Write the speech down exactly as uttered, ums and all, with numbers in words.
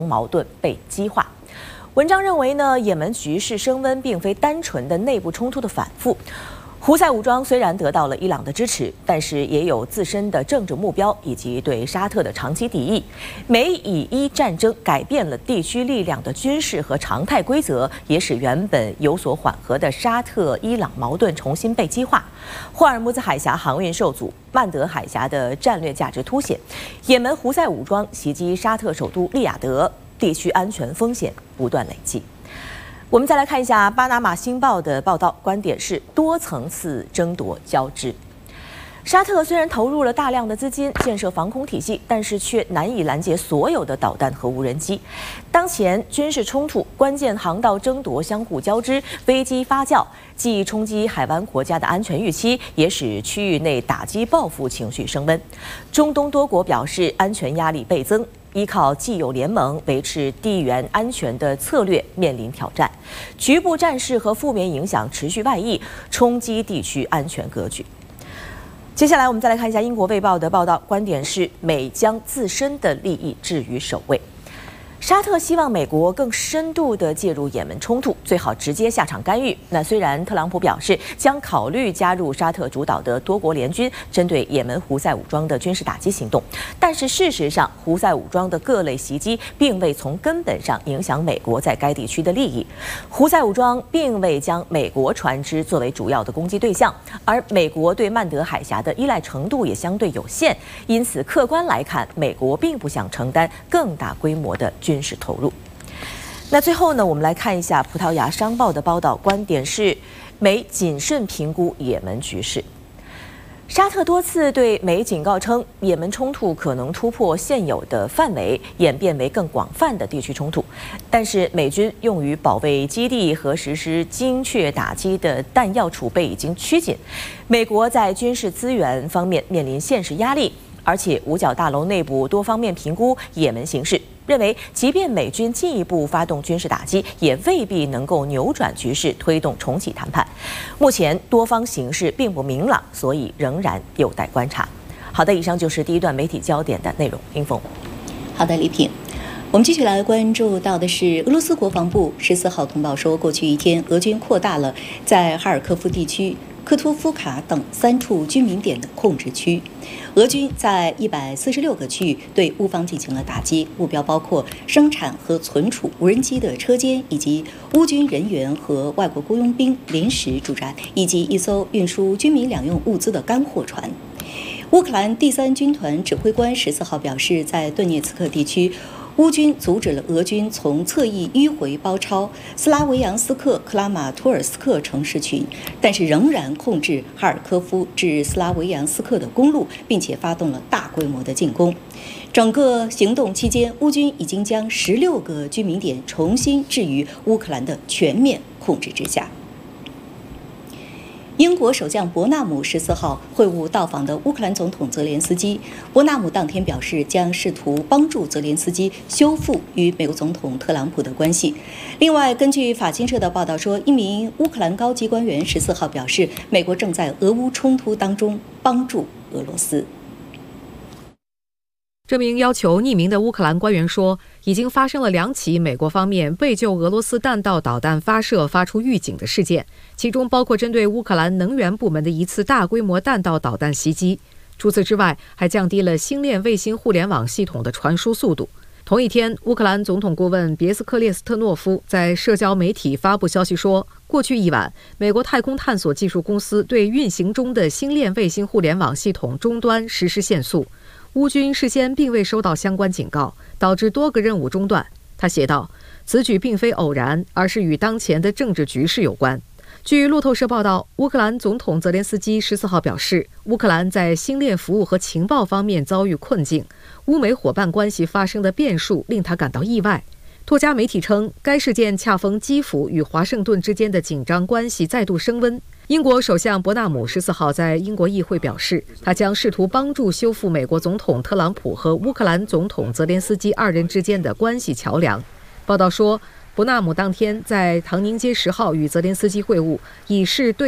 矛盾被激化。文章认为呢，也门局势升温并非单纯的内部冲突的反复。胡塞武装虽然得到了伊朗的支持，但是也有自身的政治目标以及对沙特的长期敌意。美以伊战争改变了地区力量的军事和常态规则，也使原本有所缓和的沙特伊朗矛盾重新被激化。霍尔木兹海峡航运受阻，曼德海峡的战略价值凸显。也门胡塞武装袭击沙特首都利雅得，地区安全风险不断累积。我们再来看一下《巴拿马星报》的报道，观点是多层次争夺交织。沙特虽然投入了大量的资金建设防空体系，但是却难以拦截所有的导弹和无人机。当前军事冲突、关键航道争夺相互交织，危机发酵，既冲击海湾国家的安全预期，也使区域内打击报复情绪升温。中东多国表示安全压力倍增。依靠既有联盟维持地缘安全的策略面临挑战，局部战事和负面影响持续外溢，冲击地区安全格局。接下来，我们再来看一下英国《卫报》的报道，观点是美将自身的利益置于首位。沙特希望美国更深度地介入也门冲突，最好直接下场干预。那虽然特朗普表示将考虑加入沙特主导的多国联军，针对也门胡塞武装的军事打击行动，但是事实上，胡塞武装的各类袭击并未从根本上影响美国在该地区的利益。胡塞武装并未将美国船只作为主要的攻击对象，而美国对曼德海峡的依赖程度也相对有限，因此客观来看，美国并不想承担更大规模的军军事投入。那最后呢，我们来看一下葡萄牙商报的报道，观点是美谨慎评估也门局势。沙特多次对美警告称，也门冲突可能突破现有的范围，演变为更广泛的地区冲突。但是美军用于保卫基地和实施精确打击的弹药储备已经趋紧，美国在军事资源方面面临现实压力。而且五角大楼内部多方面评估也门形势，认为即便美军进一步发动军事打击，也未必能够扭转局势，推动重启谈判。目前多方形势并不明朗，所以仍然有待观察。好的，以上就是第一段媒体焦点的内容。林峰， 好的，李品。我们继续来关注到的是，俄罗斯国防部十四号通报说，过去一天，俄军扩大了在哈尔科夫地区科托夫卡等三处居民点的控制区。俄军在一百四十六个区域对乌方进行了打击，目标包括生产和存储无人机的车间，以及乌军人员和外国雇佣兵临时驻扎，以及一艘运输军民两用物资的干货船。乌克兰第三军团指挥官十四号表示，在顿涅茨克地区，乌军阻止了俄军从侧翼迂回包抄斯拉维扬斯克、克拉马托尔斯克城市群，但是仍然控制哈尔科夫至斯拉维扬斯克的公路，并且发动了大规模的进攻。整个行动期间，乌军已经将十六个居民点重新置于乌克兰的全面控制之下。英国首相伯纳姆十四号会晤到访的乌克兰总统泽连斯基。伯纳姆当天表示，将试图帮助泽连斯基修复与美国总统特朗普的关系。另外，根据法新社的报道说，一名乌克兰高级官员十四号表示，美国正在俄乌冲突当中帮助俄罗斯。 这名要求匿名的乌克兰官员说，已经发生了两起美国方面未就俄罗斯弹道导弹发射发出预警的事件，其中包括针对乌克兰能源部门的一次大规模弹道导弹袭击。除此之外，还降低了星链卫星互联网系统的传输速度。同一天，乌克兰总统顾问别斯克列斯特诺夫在社交媒体发布消息说，过去一晚，美国太空探索技术公司对运行中的星链卫星互联网系统终端实施限速。乌军事先并未收到相关警告，导致多个任务中断。他写道，此举并非偶然，而是与当前的政治局势有关。据路透社报道，乌克兰总统泽连斯基十四号表示，乌克兰在星链服务和情报方面遭遇困境，乌美伙伴关系发生的变数令他感到意外。多家媒体称，该事件恰逢基辅与华盛顿之间的紧张关系再度升温。英国首相伯纳姆十四号在英国议会表示，他将试图帮助修复美国总统特朗普和乌克兰总统泽连斯基二人之间的关系桥梁。报道说，伯纳姆当天在唐宁街十号与泽连斯基会晤，以示对